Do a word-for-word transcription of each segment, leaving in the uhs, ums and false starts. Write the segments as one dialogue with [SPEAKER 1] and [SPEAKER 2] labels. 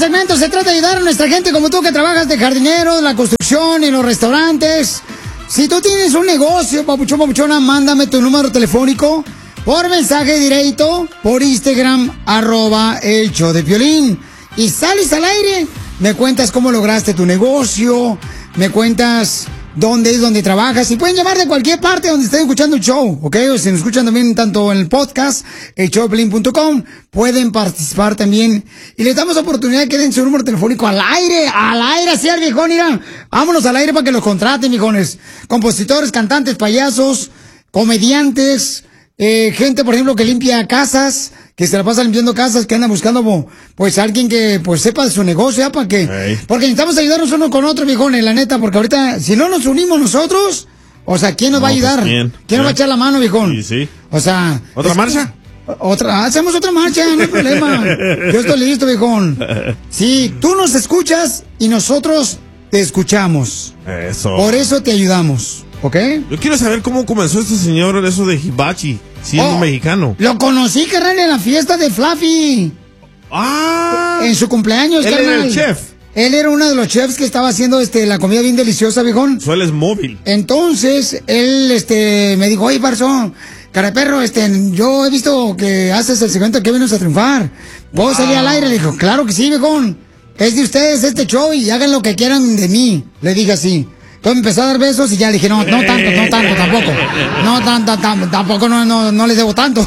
[SPEAKER 1] segmento se trata de ayudar a nuestra gente como tú que trabajas de jardinero, en la construcción, en los restaurantes. Si tú tienes un negocio, papuchón, papuchona, mándame tu número telefónico por mensaje directo, por Instagram, arroba el show de Piolín. Y sales al aire, me cuentas cómo lograste tu negocio, me cuentas dónde es donde trabajas. Y pueden llamar de cualquier parte donde estén escuchando el show, ¿ok? O si nos escuchan también tanto en el podcast, el show de piolín punto com, pueden participar también. Y les damos oportunidad de que den su número telefónico al aire, al aire, así al viejón, mira. Vámonos al aire para que los contraten, viejones. Compositores, cantantes, payasos, comediantes, eh, gente, por ejemplo, que limpia casas, que se la pasa limpiando casas, que anda buscando, pues, alguien que, pues, sepa de su negocio, ¿ya? Para que, hey. Porque necesitamos ayudarnos uno con otro, viejones, la neta, porque ahorita, si no nos unimos nosotros, o sea, ¿quién nos no, va a ayudar? Pues, ¿quién? ¿Quién nos va a echar la mano, viejón?
[SPEAKER 2] Sí, sí.
[SPEAKER 1] O sea...
[SPEAKER 2] ¿Otra marcha?
[SPEAKER 1] Otra, hacemos otra marcha, no hay problema. Yo estoy listo, viejón. Sí, tú nos escuchas y nosotros te escuchamos.
[SPEAKER 2] Eso.
[SPEAKER 1] Por eso te ayudamos, ¿ok?
[SPEAKER 2] Yo quiero saber cómo comenzó este señor, eso de Hibachi, siendo
[SPEAKER 1] oh,
[SPEAKER 2] mexicano.
[SPEAKER 1] Lo conocí, carnal, en la fiesta de Fluffy.
[SPEAKER 2] Ah.
[SPEAKER 1] En su cumpleaños,
[SPEAKER 2] él
[SPEAKER 1] carnal.
[SPEAKER 2] Era el chef.
[SPEAKER 1] Él era uno de los chefs que estaba haciendo este la comida bien deliciosa, viejón.
[SPEAKER 2] Él es móvil.
[SPEAKER 1] Entonces, él este me dijo, oye, Barzón, cara perro, este, yo he visto que haces el segmento que vienes a triunfar. ¿Puedo salir al aire? Le dijo, claro que sí, viejón. Es de ustedes este show y hagan lo que quieran de mí. Le dije así. Entonces me empezó a dar besos y ya le dije, no, no tanto, no tanto, tampoco. No tanto, tam, tampoco, no, no, no les debo tanto.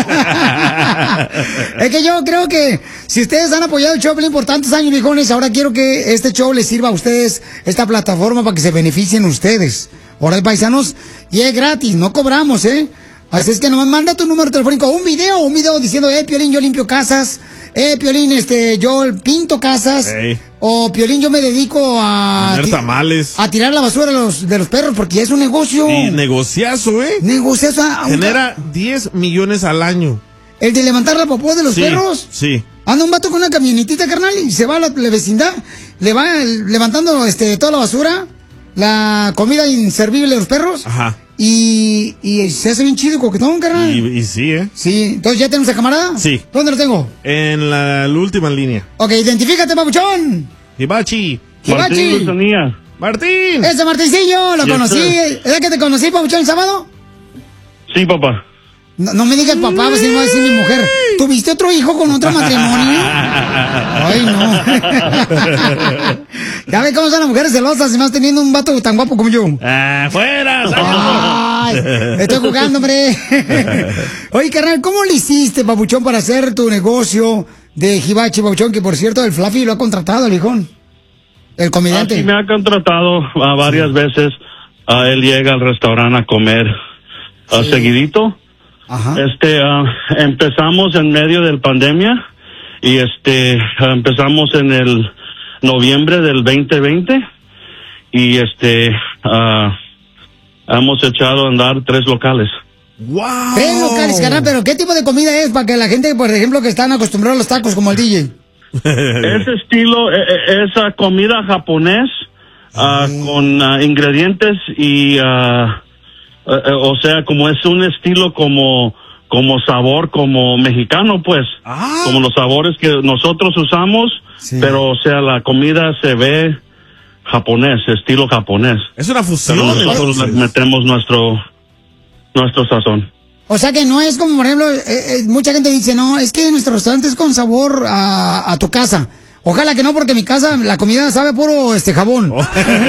[SPEAKER 1] Es que yo creo que si ustedes han apoyado el show por tantos años, viejones, ahora quiero que este show les sirva a ustedes, esta plataforma, para que se beneficien ustedes. Ahora, paisanos, y es gratis, no cobramos, ¿eh? Así es que nomás manda tu número telefónico, un video, un video diciendo, eh, Piolín, yo limpio casas, eh, Piolín, este, yo pinto casas, hey. O Piolín, yo me dedico a...
[SPEAKER 2] Ti tamales.
[SPEAKER 1] A tirar la basura de los, de los perros, porque es un negocio.
[SPEAKER 2] Y negociazo, ¿eh?
[SPEAKER 1] Negociazo. A,
[SPEAKER 2] Genera diez millones al año.
[SPEAKER 1] ¿El de levantar la popó de los
[SPEAKER 2] sí,
[SPEAKER 1] perros?
[SPEAKER 2] Sí.
[SPEAKER 1] Anda un vato con una camionetita, carnal, y se va a la, la vecindad, le va levantando este toda la basura, la comida inservible de los perros.
[SPEAKER 2] Ajá.
[SPEAKER 1] Y, y se hace bien chido, coquetón, carnal.
[SPEAKER 2] Y, y sí, ¿eh?
[SPEAKER 1] Sí. Entonces, ¿ya tenemos a camarada?
[SPEAKER 2] Sí.
[SPEAKER 1] ¿Dónde lo tengo?
[SPEAKER 2] En la, la última línea.
[SPEAKER 1] Ok, identifícate, papuchón.
[SPEAKER 2] Hibachi.
[SPEAKER 1] Hibachi.
[SPEAKER 3] Martín.
[SPEAKER 2] Martín.
[SPEAKER 1] Ese Martincillo, lo
[SPEAKER 3] yes,
[SPEAKER 1] conocí.
[SPEAKER 3] Sir.
[SPEAKER 1] ¿Es que te conocí, papuchón, el sábado?
[SPEAKER 3] Sí, papá.
[SPEAKER 1] No, no me digas papá, pues si no va a decir mi mujer. ¿Tuviste otro hijo con otro matrimonio? Ay, no. Ya ves cómo son las mujeres celosas, y más teniendo un vato tan guapo como yo.
[SPEAKER 2] ¡Ah, fuera!
[SPEAKER 1] Ay, estoy jugando, hombre. Oye, carnal, ¿cómo le hiciste, papuchón, para hacer tu negocio de Hibachi, papuchón? Que, por cierto, el Fluffy lo ha contratado, el hijón. El comediante.
[SPEAKER 3] Sí, me ha contratado uh, varias sí. veces. Uh, él llega al restaurante a comer uh, sí. seguidito.
[SPEAKER 1] Ajá.
[SPEAKER 3] Este, uh, empezamos en medio de la pandemia y este, uh, empezamos en el noviembre del veinte veinte y este, uh, hemos echado a andar tres locales.
[SPEAKER 2] ¡Wow!
[SPEAKER 1] Tres locales, carnal, pero ¿qué tipo de comida es para que la gente, por ejemplo, que están acostumbrados a los tacos como el D J?
[SPEAKER 3] Ese estilo, eh, esa comida japonés uh, mm. con uh, ingredientes y... Uh, Uh, uh, o sea, como es un estilo como como sabor como mexicano, pues, ah. como los sabores que nosotros usamos, sí. Pero o sea, la comida se ve japonés, estilo japonés.
[SPEAKER 2] Es una fusión.
[SPEAKER 3] Pero nosotros le metemos nuestro nuestro sazón.
[SPEAKER 1] O sea que no es como, por ejemplo, eh, eh, mucha gente dice, no, es que nuestro restaurante es con sabor a, a tu casa. Ojalá que no, porque mi casa, la comida sabe puro este jabón. Oh.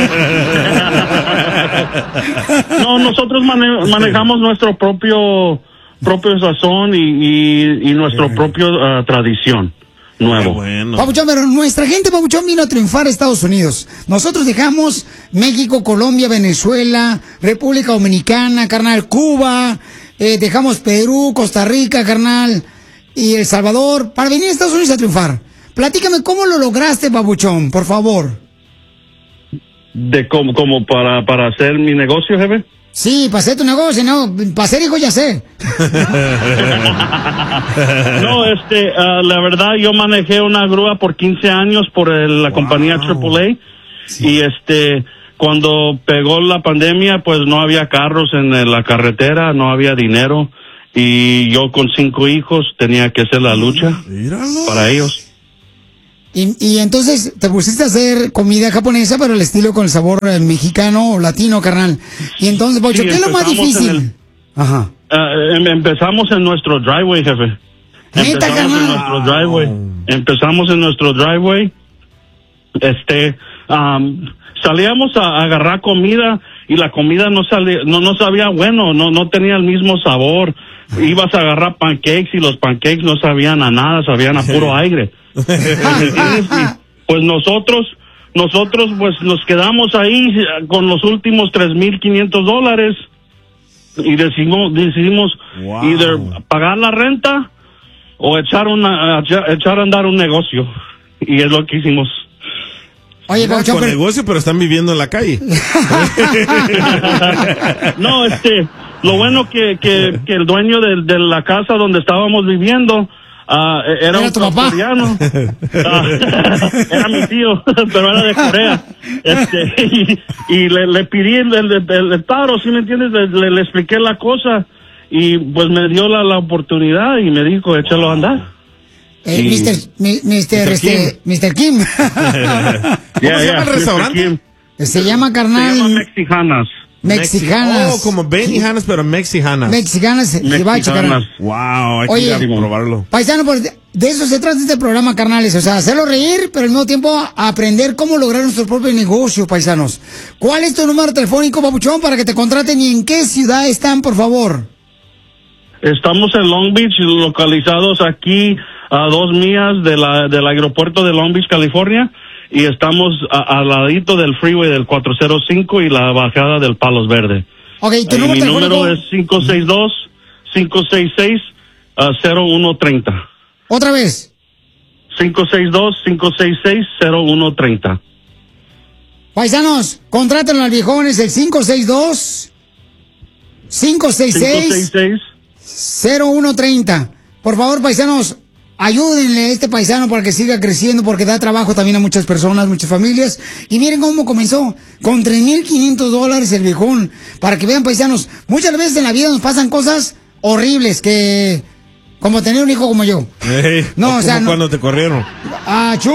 [SPEAKER 3] No, nosotros mane manejamos nuestro propio propio sazón y, y, y nuestro yeah. propio uh, tradición nuevo.
[SPEAKER 2] Bueno.
[SPEAKER 1] Papuchón, pero nuestra gente, Papuchón, vino a triunfar a Estados Unidos. Nosotros dejamos México, Colombia, Venezuela, República Dominicana, carnal, Cuba, eh, dejamos Perú, Costa Rica, carnal, y El Salvador, para venir a Estados Unidos a triunfar. Platícame cómo lo lograste, Papuchón, por favor.
[SPEAKER 3] ¿De cómo, cómo para, para hacer mi negocio, jefe?
[SPEAKER 1] Sí, para hacer tu negocio, no, para hacer hijo ya sé.
[SPEAKER 3] No, este, uh, la verdad yo manejé una grúa por quince años por el, la wow. compañía triple A. Sí. Y este, cuando pegó la pandemia, pues no había carros en la carretera, no había dinero. Y yo con cinco hijos tenía que hacer la lucha Míralo. para ellos.
[SPEAKER 1] Y, y entonces te pusiste a hacer comida japonesa, pero el estilo con el sabor eh, mexicano o latino, carnal. Y entonces, Papuchón,
[SPEAKER 3] Sí,
[SPEAKER 1] ¿qué es lo más
[SPEAKER 3] empezamos
[SPEAKER 1] difícil?
[SPEAKER 3] en el-
[SPEAKER 1] Ajá.
[SPEAKER 3] Ah, em- empezamos en nuestro driveway, jefe.
[SPEAKER 1] Neta,
[SPEAKER 3] Empezamos en
[SPEAKER 1] carnal.
[SPEAKER 3] nuestro driveway. Empezamos en nuestro driveway. Este, am, salíamos a, a agarrar comida y la comida no salía, no, no sabía bueno, no, no tenía el mismo sabor. Ibas a agarrar pancakes y los pancakes no sabían a nada, sabían a puro aire. ¿Entiendes? Y, pues nosotros, nosotros pues nos quedamos ahí con los últimos tres mil quinientos dólares y decidimos, decidimos
[SPEAKER 2] Wow.
[SPEAKER 3] either pagar la renta o echar una, echar, echar a andar un negocio. Y es lo que hicimos.
[SPEAKER 1] Oye,
[SPEAKER 2] Mira,
[SPEAKER 1] Papuchón,
[SPEAKER 2] con
[SPEAKER 1] pero-
[SPEAKER 2] negocio, pero están viviendo en la calle.
[SPEAKER 3] No, este, lo bueno que, que, que el dueño de, de la casa donde estábamos viviendo ah, era,
[SPEAKER 1] Era
[SPEAKER 3] un
[SPEAKER 1] tu papá.
[SPEAKER 3] coreano. Ah, era mi tío, pero era de Corea. Este, y, y le, le pedí el, el, el- el paro, ¿sí me entiendes? Le, le- le expliqué la cosa y pues me dio la, la oportunidad y me dijo, échalo a andar.
[SPEAKER 1] eh,
[SPEAKER 3] Sí.
[SPEAKER 1] mister, mi- mister,
[SPEAKER 2] mister
[SPEAKER 1] este, mister Kim.
[SPEAKER 2] ¿Cómo se llama el restaurante?
[SPEAKER 1] Se llama,
[SPEAKER 3] Se
[SPEAKER 1] carnal,
[SPEAKER 3] llama Mexicanas.
[SPEAKER 1] Mexicanas.
[SPEAKER 2] Oh, como Benijanas, pero Mexicanas.
[SPEAKER 1] Mexicanas, hibachi, carnal.
[SPEAKER 3] Mexicanas.
[SPEAKER 2] Wow, hay que
[SPEAKER 1] Oye.
[SPEAKER 2] ir a probarlo.
[SPEAKER 1] Paisano, pues, de- de eso se trata este programa, carnales. O sea, hacerlo reír, pero al mismo tiempo a- aprender cómo lograr nuestro propio negocio, paisanos. ¿Cuál es tu número telefónico, Papuchón, para que te contraten y en qué ciudad están, por favor?
[SPEAKER 3] Estamos en Long Beach, localizados aquí a dos millas de la, del aeropuerto de Long Beach, California, y estamos a- al ladito del freeway del cuatrocientos cinco y la bajada del Palos Verde.
[SPEAKER 1] Ok, tu
[SPEAKER 3] Y
[SPEAKER 1] número
[SPEAKER 3] mi
[SPEAKER 1] telefónico.
[SPEAKER 3] número es cinco seis dos, cinco seis seis, cero uno tres cero.
[SPEAKER 1] Otra vez.
[SPEAKER 3] cinco seis dos, cinco seis seis, cero uno tres cero.
[SPEAKER 1] Paisanos, contraten al viejón, es el cinco seis dos, cinco seis seis,
[SPEAKER 3] cinco seis seis.
[SPEAKER 1] cero uno tres cero. Por favor, paisanos, ayúdenle a este paisano para que siga creciendo, porque da trabajo también a muchas personas, muchas familias. Y miren cómo comenzó, con tres mil quinientos dólares el viejón. Para que vean, paisanos, muchas veces en la vida nos pasan cosas horribles, que como tener un hijo como yo.
[SPEAKER 2] Ey,
[SPEAKER 1] No,
[SPEAKER 2] o
[SPEAKER 1] o
[SPEAKER 2] como
[SPEAKER 1] sea, no-
[SPEAKER 2] cuando te corrieron.
[SPEAKER 1] ¡Achú!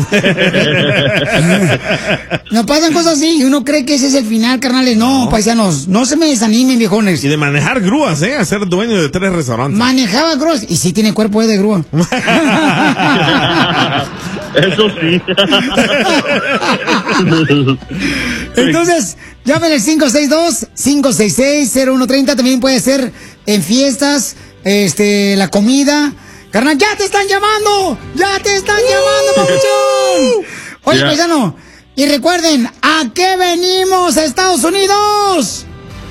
[SPEAKER 1] Nos pasan cosas así y uno cree que ese es el final, carnales. No, paisanos, no se me desanimen, viejones.
[SPEAKER 2] Y de manejar grúas, ¿eh? A ser dueño de tres restaurantes.
[SPEAKER 1] Manejaba grúas y sí tiene cuerpo de grúa.
[SPEAKER 3] Eso sí.
[SPEAKER 1] Entonces, llamen al cinco seis dos, cinco seis seis, cero uno tres cero. También puede ser en fiestas, este, la comida. Carnal, ya te están llamando. Ya te están llamando, papuchón. Oye,
[SPEAKER 3] Ya.
[SPEAKER 1] paisano. Y recuerden, ¿a qué venimos a Estados Unidos?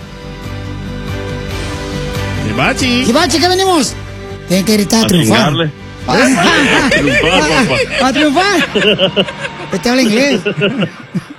[SPEAKER 2] Hibachi.
[SPEAKER 1] Hibachi, ¿qué venimos? Tienen que gritar a
[SPEAKER 3] A
[SPEAKER 1] triunfar.
[SPEAKER 3] chingarle.
[SPEAKER 1] A
[SPEAKER 3] Triunfar, papá.
[SPEAKER 1] triunfar. Este habla inglés.